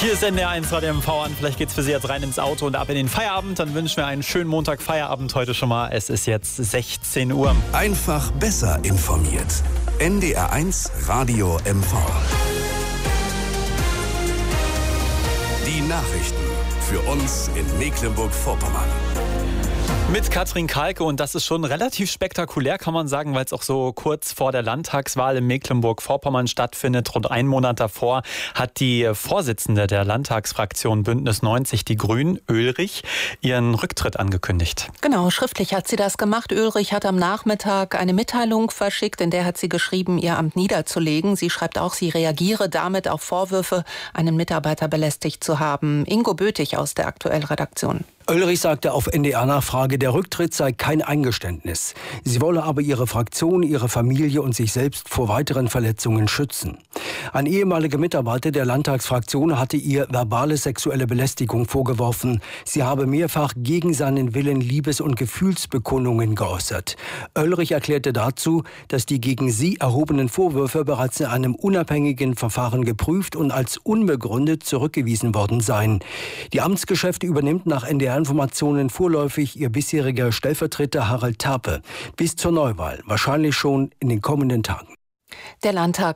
Hier ist NDR1 Radio MV an. Vielleicht geht's für Sie jetzt rein ins Auto und ab in den Feierabend. Dann wünschen wir einen schönen Montag-Feierabend heute schon mal. Es ist jetzt 16 Uhr. Einfach besser informiert. NDR1 Radio MV. Die Nachrichten für uns in Mecklenburg-Vorpommern. Mit Katrin Kalke, und das ist schon relativ spektakulär, kann man sagen, weil es auch so kurz vor der Landtagswahl in Mecklenburg-Vorpommern stattfindet. Rund einen Monat davor hat die Vorsitzende der Landtagsfraktion Bündnis 90 Die Grünen, Oehlrich, ihren Rücktritt angekündigt. Genau, schriftlich hat sie das gemacht. Oehlrich hat am Nachmittag eine Mitteilung verschickt, in der hat sie geschrieben, ihr Amt niederzulegen. Sie schreibt auch, sie reagiere damit auf Vorwürfe, einen Mitarbeiter belästigt zu haben. Ingo Bötig aus der Aktuell-Redaktion. Oehlrich sagte auf NDR-Nachfrage, der Rücktritt sei kein Eingeständnis. Sie wolle aber ihre Fraktion, ihre Familie und sich selbst vor weiteren Verletzungen schützen. Ein ehemaliger Mitarbeiter der Landtagsfraktion hatte ihr verbale sexuelle Belästigung vorgeworfen. Sie habe mehrfach gegen seinen Willen Liebes- und Gefühlsbekundungen geäußert. Oehlrich erklärte dazu, dass die gegen sie erhobenen Vorwürfe bereits in einem unabhängigen Verfahren geprüft und als unbegründet zurückgewiesen worden seien. Die Amtsgeschäfte übernimmt nach NDR-Informationen vorläufig ihr bisheriger Stellvertreter Harald Tape. Bis zur Neuwahl, wahrscheinlich schon in den kommenden Tagen. Der Landtag